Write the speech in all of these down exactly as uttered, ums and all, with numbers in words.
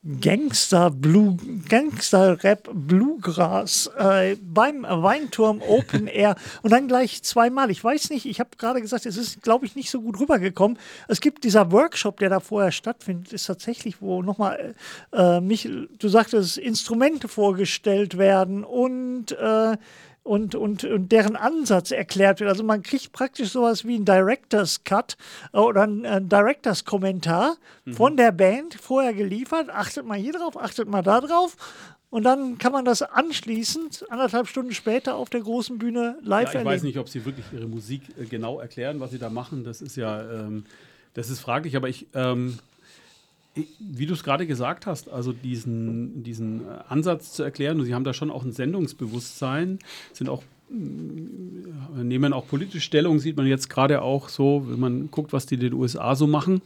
Gangster Blue, Gangster Rap Bluegrass äh, beim Weinturm Open Air und dann gleich zweimal. Ich weiß nicht, ich habe gerade gesagt, es ist, glaube ich, nicht so gut rübergekommen. Es gibt dieser Workshop, der da vorher stattfindet, ist tatsächlich, wo nochmal, äh, mich, du sagtest, Instrumente vorgestellt werden und äh, Und, und, und deren Ansatz erklärt wird. Also man kriegt praktisch sowas wie ein Director's Cut äh, oder ein, ein Director's Kommentar mhm. von der Band vorher geliefert. Achtet mal hier drauf, achtet mal da drauf. Und dann kann man das anschließend, anderthalb Stunden später auf der großen Bühne live ja, ich erleben. Ich weiß nicht, ob sie wirklich ihre Musik äh, genau erklären, was sie da machen. Das ist ja, ähm, das ist fraglich. Aber ich... Ähm Wie du es gerade gesagt hast, also diesen, diesen Ansatz zu erklären, und sie haben da schon auch ein Sendungsbewusstsein, sind auch, nehmen auch politische Stellung, sieht man jetzt gerade auch so, wenn man guckt, was die in den U S A so machen,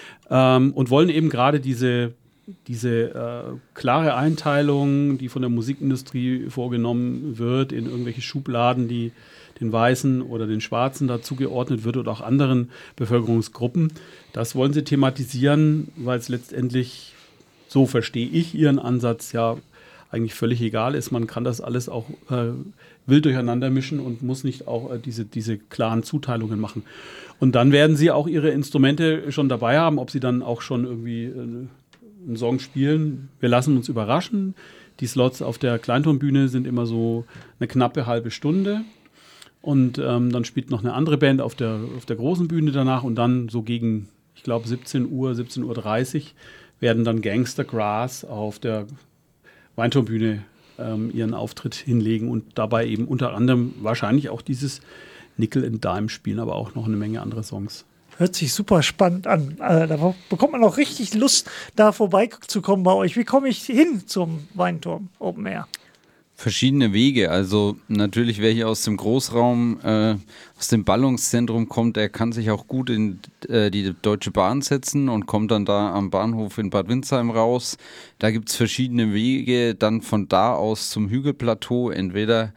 ähm, und wollen eben gerade diese, diese äh, klare Einteilung, die von der Musikindustrie vorgenommen wird, in irgendwelche Schubladen, die den Weißen oder den Schwarzen dazugeordnet wird oder auch anderen Bevölkerungsgruppen. Das wollen sie thematisieren, weil es letztendlich, so verstehe ich ihren Ansatz, ja eigentlich völlig egal ist. Man kann das alles auch äh, wild durcheinander mischen und muss nicht auch äh, diese, diese klaren Zuteilungen machen. Und dann werden sie auch ihre Instrumente schon dabei haben, ob sie dann auch schon irgendwie äh, einen Song spielen. Wir lassen uns überraschen. Die Slots auf der Kleintonbühne sind immer so eine knappe halbe Stunde. Und ähm, dann spielt noch eine andere Band auf der, auf der großen Bühne danach und dann so gegen, ich glaube, siebzehn Uhr, siebzehn Uhr dreißig werden dann Gangster Grass auf der Weinturmbühne ähm, ihren Auftritt hinlegen und dabei eben unter anderem wahrscheinlich auch dieses Nickel and Dime spielen, aber auch noch eine Menge andere Songs. Hört sich super spannend an. Äh, da bekommt man auch richtig Lust, da vorbeizukommen bei euch. Wie komme ich hin zum Weinturm Open Air? Verschiedene Wege, also natürlich wer hier aus dem Großraum, äh, aus dem Ballungszentrum kommt, der kann sich auch gut in äh, die Deutsche Bahn setzen und kommt dann da am Bahnhof in Bad Windsheim raus. Da gibt es verschiedene Wege, dann von da aus zum Hügelplateau, entweder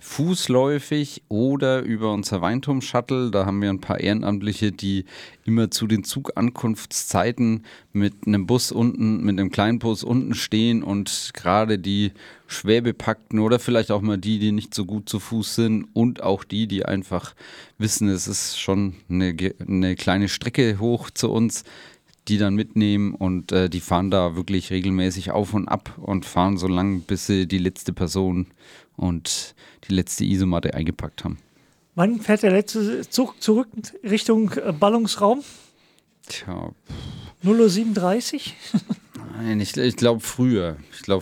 fußläufig oder über unser Weinturm-Shuttle. Da haben wir ein paar Ehrenamtliche, die immer zu den Zugankunftszeiten mit einem Bus unten, mit einem kleinen Bus unten stehen und gerade die schwer bepackten oder vielleicht auch mal die, die nicht so gut zu Fuß sind und auch die, die einfach wissen, es ist schon eine, eine kleine Strecke hoch zu uns, die dann mitnehmen und äh, die fahren da wirklich regelmäßig auf und ab und fahren so lange, bis sie die letzte Person und die letzte Isomatte eingepackt haben. Wann fährt der letzte Zug zurück Richtung äh, Ballungsraum? Tja. null Uhr siebenunddreißig? Nein, ich, ich glaube früher. Ich glaube